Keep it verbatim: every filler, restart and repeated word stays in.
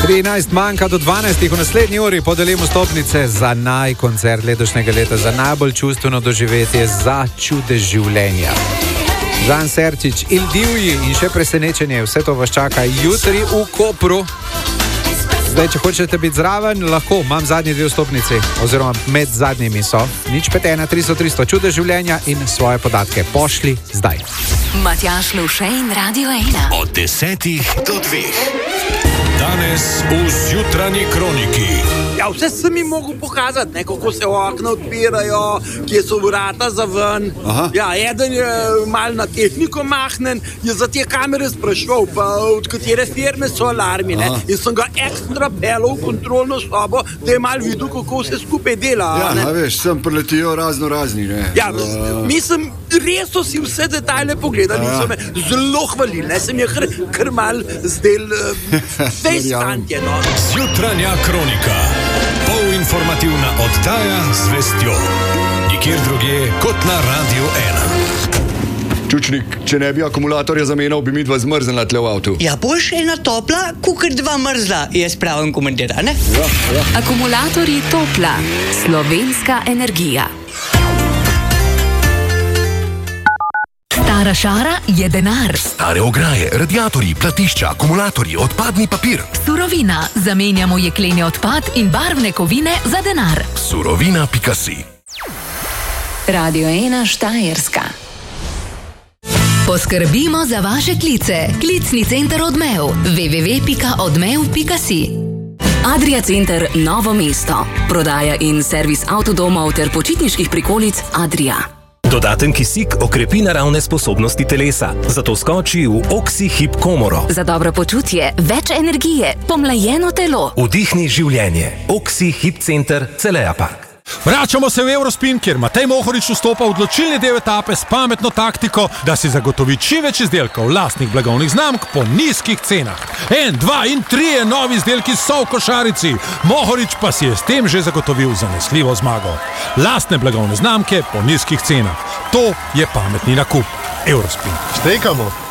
trinajst manjka do dvanajstih, v naslednji uri podelimo stopnice za naj koncert letošnjega leta, za najbolj čustveno doživetje, za čudež življenja. Žan Serčič, Il Divji in še presenečenje, vse to vas čaka jutri v Kopru. Zdaj, če hočete biti zraven, lahko, imam zadnji dve stopnici, oziroma med zadnjimi so. Nič pet ena tristo tristo, čudež življenja in svoje podatke pošli zdaj. Matjaž Lovše in Radio ena. Od desetih do dveh. Danes v Zjutranji kroniki. Ja, vse sem mi mogel pokazati, ne, kako se okna odpirajo, kje so vrata za ven. Aha. Ja, eden je mal na tehniko mahnen, je za te kamere sprašval, pa od katere firme so alarmi, ne. In sem ga ekstra pelal v kontrolno sobo, da je mal videl, kako se skupaj dela. Ja, ne, veš, sem preletijo razno razni, ne. Ja, uh... mislim, res so si vse detajle pogledali in so me zelo hvalili, ne, sem je kar, kar mal zdel uh, fejstantje, no. Zjutranja kronika. Polinformativna oddaja z vestjo. Nikjer drugje kot na Radio ena. Čučnik, če ne bi akumulatorja zamenjal, bi mi dva zmrznila tle v avtu. Ja, boljš ena topla, kukor dva mrzla, je spravim komentar, ne? Ja, ja. Akumulatorji Topla. Slovenska energija. Stara šara je denar. Stare ograje, radiatorji, platišča, akumulatorji, odpadni papir. Surovina. Zamenjamo jekleni odpad in barvne kovine za denar. Surovina pika si. Radio ena Štajerska. Poskrbimo za vaše klice. Klicni center Odmev. w w w pika odmev pika si. Adria Center Novo mesto. Prodaja in servis avtodomov ter počitniških prikolic Adria. Dodaten kisik okrepi naravne sposobnosti telesa, zato skoči v Oxi-Hip komoro. Za dobro počutje, več energije, pomlajeno telo. Vdihni življenje. Oxi-Hip Center Celeja Park. Vračamo se v Eurospin, kjer Matej Mohorič vstopa v odločilni del etape s pametno taktiko, da si zagotovi čim več izdelkov lastnih blagovnih znamk po nizkih cenah. En, dva in trije novi izdelki so v košarici. Mohorič pa si je s tem že zagotovil zanesljivo zmago. Lastne blagovne znamke po nizkih cenah. To je pametni nakup. Eurospin. Štekamo.